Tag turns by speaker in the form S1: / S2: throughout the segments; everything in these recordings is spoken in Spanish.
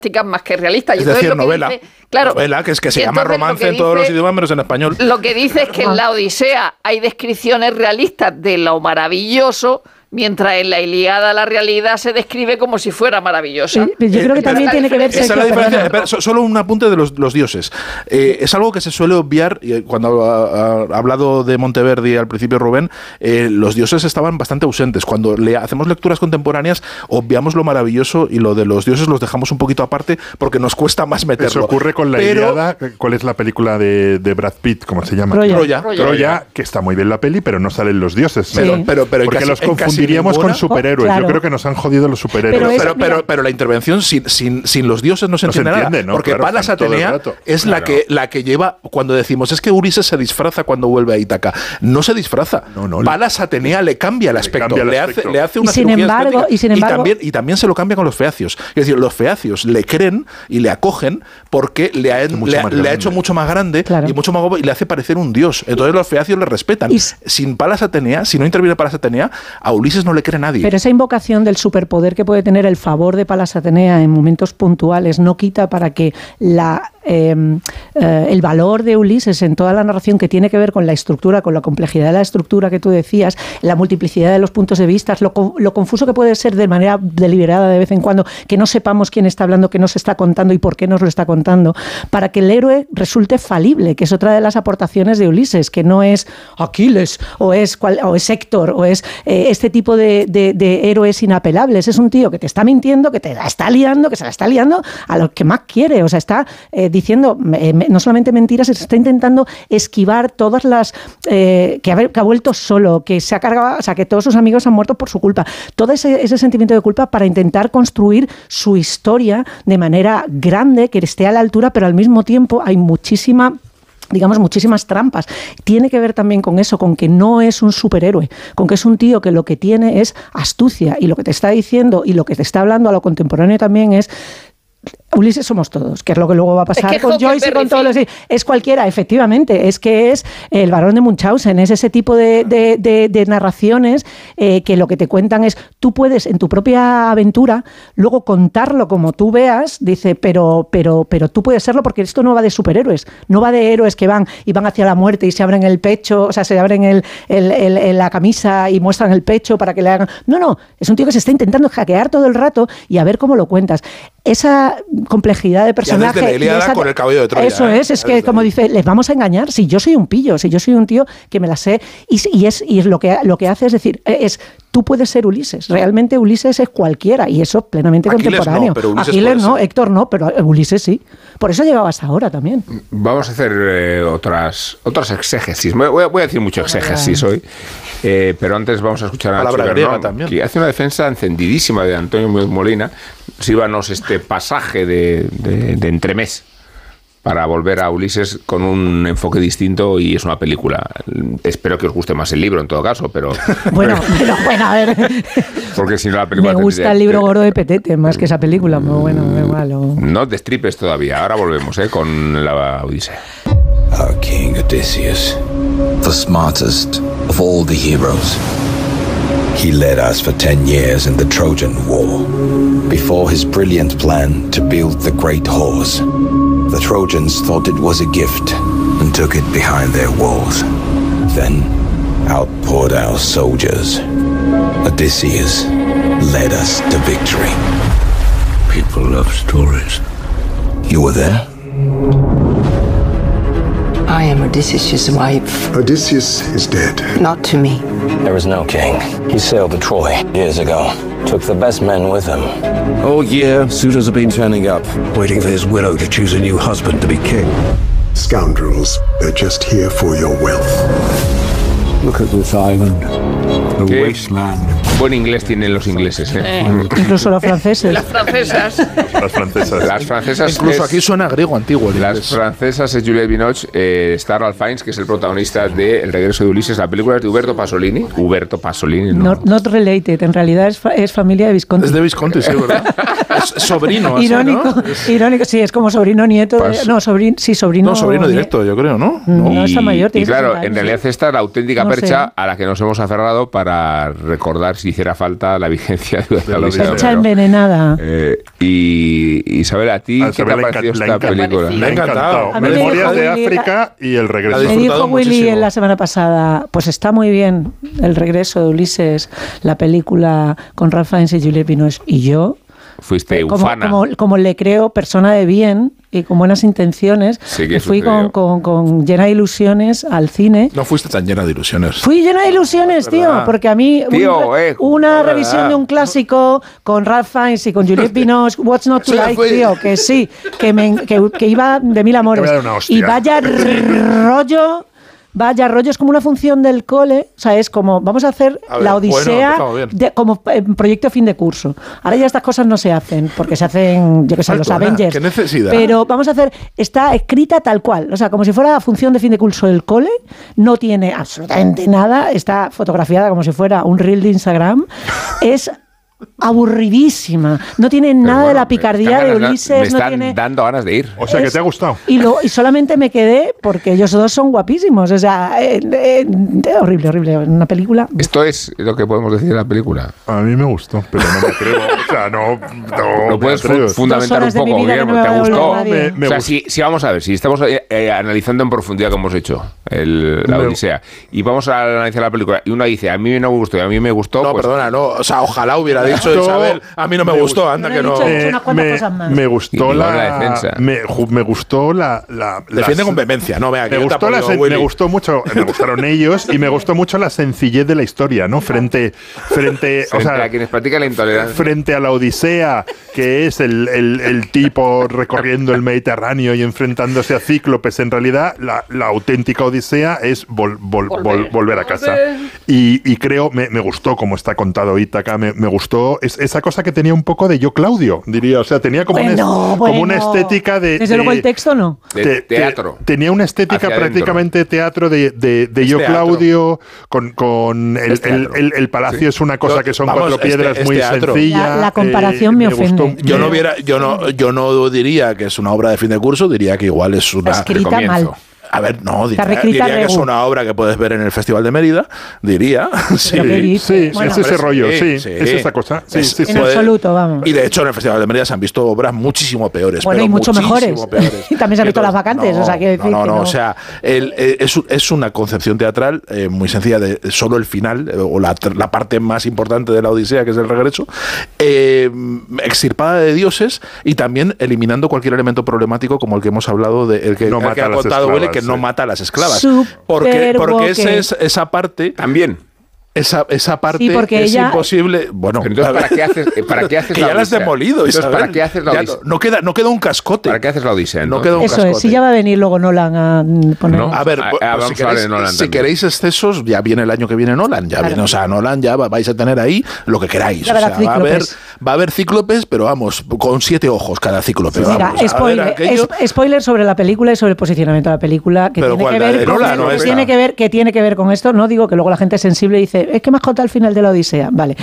S1: más que realistas.
S2: Es decir, novela.
S1: Novela,
S2: que se llama romance en todos los idiomas menos en español.
S1: Lo que dice es que en la Odisea hay descripciones realistas de lo maravilloso, mientras en la Ilíada la realidad se describe como si fuera maravillosa.
S3: Yo creo que también tiene que verse...
S2: Esa es la diferencia. Solo un apunte de los dioses. Es algo que se suele obviar, cuando ha hablado de Monteverdi al principio Rubén, los dioses estaban bastante ausentes. Cuando hacemos lecturas contemporáneas, obviamos lo maravilloso y lo de los dioses los dejamos un poquito aparte porque nos cuesta más meterlo.
S4: Eso ocurre con la Ilíada. ¿Cuál es la película de Brad Pitt? ¿Cómo se llama? Troya, que está muy bien la peli, pero no salen los dioses.
S2: Sí. Pero porque los confundiríamos con superhéroes. Claro. Yo creo que nos han jodido los superhéroes. Pero la intervención sin los dioses no se entiende nada. ¿No? Porque Palas Atenea es la que lleva, cuando decimos, es que Ulises se disfraza cuando vuelve a Ítaca. No se disfraza. Palas Atenea le cambia el aspecto. Le hace una cirugía estética. Y también se lo cambia con los feacios. Es decir, los feacios le creen y le acogen porque le ha hecho mucho más grande y mucho más guapo y le hace parecer un dios. Entonces los feacios le respetan. Sin Palas Atenea, si no interviene Palas Atenea, a Ulises no le cree nadie.
S3: Pero esa invocación del superpoder que puede tener el favor de Palas Atenea en momentos puntuales no quita para que el valor de Ulises en toda la narración, que tiene que ver con la estructura, con la complejidad de la estructura que tú decías, la multiplicidad de los puntos de vista, lo confuso que puede ser de manera deliberada de vez en cuando, que no sepamos quién está hablando, qué nos está contando y por qué nos lo está contando, para que el héroe resulte falible, que es otra de las aportaciones de Ulises, que no es Aquiles o es Héctor o es este tipo de héroes inapelables. Es un tío que te está mintiendo, que te la está liando, que se la está liando a lo que más quiere. O sea, está diciendo no solamente mentiras, se está intentando esquivar todas las... que ha vuelto solo, que se ha cargado, o sea, que todos sus amigos han muerto por su culpa. Todo ese sentimiento de culpa para intentar construir su historia de manera grande, que esté a la altura, pero al mismo tiempo hay muchísimas trampas. Tiene que ver también con eso, con que no es un superhéroe, con que es un tío que lo que tiene es astucia, y lo que te está diciendo y lo que te está hablando a lo contemporáneo también es: Ulises somos todos, que es lo que luego va a pasar con Joyce y con todos los... Es cualquiera, efectivamente, es que es el barón de Munchausen, es ese tipo de narraciones que lo que te cuentan es, tú puedes en tu propia aventura luego contarlo como tú veas, dice, pero tú puedes serlo, porque esto no va de superhéroes, no va de héroes que van hacia la muerte y se abren el pecho, o sea, se abren la camisa y muestran el pecho para que le hagan... No, es un tío que se está intentando hackear todo el rato y a ver cómo lo cuentas. Esa complejidad de personaje...
S2: Ya desde la Ilíada con el caballo de Troya.
S3: Eso es que como dice, les vamos a engañar, si yo soy un pillo, si yo soy un tío que me la sé, y lo que hace es decir, tú puedes ser Ulises, realmente Ulises es cualquiera, y eso plenamente
S2: Aquiles
S3: contemporáneo.
S2: Aquiles
S3: no, Héctor no, pero Ulises sí. Por eso llegaba hasta ahora también.
S5: Vamos a hacer otras exégesis. Voy a decir mucho exégesis hoy, pero antes vamos a escuchar a Nacho Guernón, que hace una defensa encendidísima de Antonio Molina. Síbanos este pasaje de entremés para volver a Ulises con un enfoque distinto, y es una película. Espero que os guste más el libro en todo caso, pero...
S3: Bueno, a ver...
S5: Porque si no la película...
S3: Me gusta el libro gordo de Petete más que esa película, muy bueno, muy malo.
S5: No destripes todavía, ahora volvemos con la Odisea.
S6: Our king Odysseus, the smartest of all the heroes. He led us for 10 years in the Trojan War, before his brilliant plan to build the great horse. The Trojans thought it was a gift and took it behind their walls. Then out poured our soldiers. Odysseus led us to victory. People love stories. You were there?
S7: I am Odysseus' wife.
S8: Odysseus is dead.
S7: Not to me.
S6: There is no king. He sailed to Troy years ago. Took the best men with him.
S8: All year, suitors have been turning up, waiting for his widow to choose a new husband to be king. Scoundrels, they're just here for your wealth. Look at this island. The wasteland.
S5: Buen inglés tienen los ingleses,
S3: Incluso los franceses.
S1: Las francesas.
S5: Las francesas.
S2: Incluso aquí suena griego antiguo.
S5: Las francesas es Juliette Binoche, está Ralph Fiennes, que es el protagonista de El regreso de Ulises. La película es de Uberto Pasolini.
S3: Not related, en realidad es familia de Visconti.
S2: Es de Visconti, sí, ¿verdad? Es sobrino.
S3: Irónico,
S2: ¿no?
S3: Irónico, sí, es como sobrino nieto. Sobrino.
S2: No, sobrino directo, yo creo, ¿no?
S3: No está mayor.
S5: Y claro, en realidad esta es la auténtica percha a la que nos hemos aferrado para para recordar si hiciera falta la vigencia de la Odisea.
S3: Fecha envenenada.
S5: Y Isabel, ¿a ti qué te ha parecido esta película?
S4: Me ha encantado. Memorias de África y El regreso.
S3: Me dijo Willy la semana pasada, pues está muy bien El regreso de Ulises, la película con Ralph Fiennes y Juliette Binoche. Y yo...
S5: Fuiste ufana.
S3: Como le creo persona de bien y con buenas intenciones, fui con llena de ilusiones al cine.
S2: No fuiste tan llena de ilusiones.
S3: Fui llena de ilusiones, tío, porque a mí una revisión de un clásico con Ralph Fiennes y con Juliette Binoche, What's Not to Like, tío, que sí, que iba de mil amores. Y vaya rollo... Vaya, rollo, es como una función del cole, o sea, es como, vamos a hacer la Odisea como proyecto fin de curso. Ahora ya estas cosas no se hacen, porque se hacen, yo qué sé, los Avengers.
S2: ¿Qué necesidad?
S3: Pero vamos a hacer, está escrita tal cual, o sea, como si fuera la función de fin de curso del cole, no tiene absolutamente nada, está fotografiada como si fuera un reel de Instagram, es... aburridísima, no tiene nada de la picardía de Ulises,
S5: me están
S3: no tiene
S5: dando ganas de ir.
S4: O sea, que te ha gustado.
S3: Y solamente me quedé porque ellos dos son guapísimos, o sea, horrible, una película.
S5: Esto es lo que podemos decir de la película.
S4: A mí me gustó, pero no me creo, o sea, no
S5: lo puedes fundamentar un poco, Guillermo, ¿te gustó?
S4: Me
S5: o sea, si vamos a ver, si estamos analizando en profundidad como hemos hecho la Odisea, y vamos a analizar la película, y uno dice, a mí no me gustó y a mí me gustó,
S2: no,
S5: pues,
S2: perdona, no, o sea, ojalá hubiera dicho Isabel, a mí no me gustó, anda que no.
S4: Me gustó
S5: la defensa.
S4: Me gustó la
S2: defiende con vehemencia, no vea que
S4: me gustó mucho, me gustaron ellos y me gustó mucho la sencillez de la historia, ¿no? Frente o sea,
S5: a quienes practican la intolerancia.
S4: Frente a la Odisea, que es el tipo recorriendo el Mediterráneo y enfrentándose a cíclopes, en realidad la auténtica Odisea es volver a casa. Y creo, me gustó cómo está contado Ítaca, me gustó esa cosa que tenía un poco de Yo Claudio, diría, o sea, tenía como una estética de...
S3: Desde luego el texto no.
S5: De teatro.
S4: Tenía una estética prácticamente teatro de Yo Claudio, con el palacio es una cosa que son cuatro piedras muy sencilla.
S3: La comparación me ofende.
S2: Yo no diría que es una obra de fin de curso, diría que igual es una...
S3: Escrita mal.
S2: A ver, no, diría que es una obra que puedes ver en el Festival de Mérida, diría.
S4: Sí, bueno, es ese rollo, es esa cosa.
S3: En absoluto, vamos.
S2: Y de hecho en el Festival de Mérida se han visto obras muchísimo peores.
S3: Bueno,
S2: pero
S3: y mucho mejores. Y también se han visto las vacantes, o sea, quiero decir
S2: o sea, es una concepción teatral muy sencilla de solo el final, o la parte más importante de la Odisea, que es el regreso, extirpada de dioses y también eliminando cualquier elemento problemático como el que hemos hablado, el que ha contado Willy, que no mata a las esclavas. Porque esa parte
S5: también.
S2: Esa parte
S3: es
S2: imposible. Bueno,
S5: pero entonces, ¿para qué haces
S2: que ya la has demolido, Isabel.
S5: ¿Para qué haces la Odisea?
S2: No queda un cascote.
S5: ¿Para qué haces la Odisea?
S2: No queda un
S3: Eso
S2: cascote.
S3: Es, si ya va a venir luego Nolan a poner...
S2: No, a ver, si queréis excesos, ya viene el año que viene Nolan. Ya viene, o sea, Nolan ya vais a tener ahí lo que queráis. O sea, va a haber cíclopes, pero vamos, con 7 ojos cada cíclope.
S3: Mira, spoiler sobre la película y sobre el posicionamiento de la película, que tiene que ver con esto. No digo que luego la gente es sensible y dice, es que me has contado al final de la Odisea. Vale.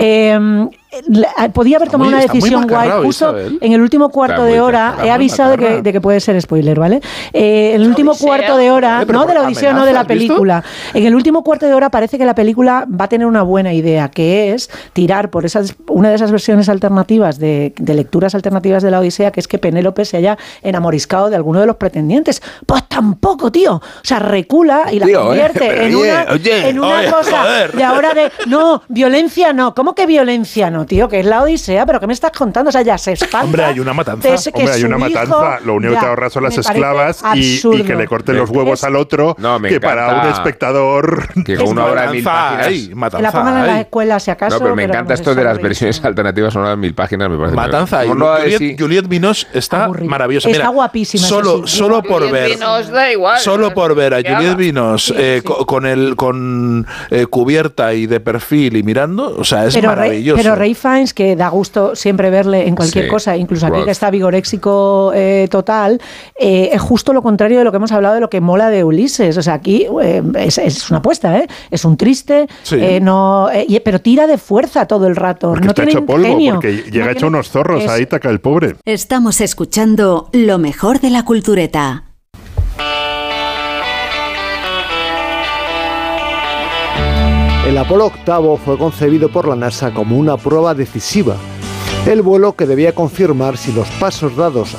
S3: Podía haber tomado una decisión guay. Justo en el último cuarto de hora he avisado de que puede ser spoiler, ¿vale? En el último cuarto de hora, no de la Odisea, no de la película. En el último cuarto de hora parece que la película va a tener una buena idea, que es tirar por una de esas versiones alternativas de lecturas alternativas de la Odisea, que es que Penélope se haya enamoriscado de alguno de los pretendientes. Pues tampoco, tío. O sea, recula y la convierte en una cosa de ahora de no, violencia no. ¿Cómo que violencia no? Tío, que es la Odisea, pero ¿qué me estás contando? O sea, ya se espanta.
S2: Hombre, hay una matanza.
S4: Lo único que te ahorras son las esclavas y que le corten los huevos al otro, que para un especdor...
S5: Que con una hora de 1000 páginas...
S3: Que la pongan en las escuelas, si acaso.
S5: No, pero me encanta esto de las versiones alternativas, son unas 1000 páginas, me parece.
S2: Matanza. Juliette Binoche está maravillosa.
S3: Está guapísima.
S2: Solo por ver a Juliette Binoche con cubierta y de perfil y mirando, o sea, es maravilloso.
S3: Pero Ralph Fiennes, que da gusto siempre verle en cualquier cosa, incluso aquí que está vigoréxico total, es justo lo contrario de lo que hemos hablado de lo que mola de Ulises. O sea, aquí es una apuesta, es un triste, pero tira de fuerza todo el rato.
S4: Porque
S3: no
S4: está
S3: tiene
S4: hecho polvo,
S3: ingenio,
S4: porque llega hecho unos zorros a Ítaca, el pobre.
S9: Estamos escuchando lo mejor de la cultureta.
S10: El Apolo 8 fue concebido por la NASA como una prueba decisiva. El vuelo que debía confirmar si los pasos dados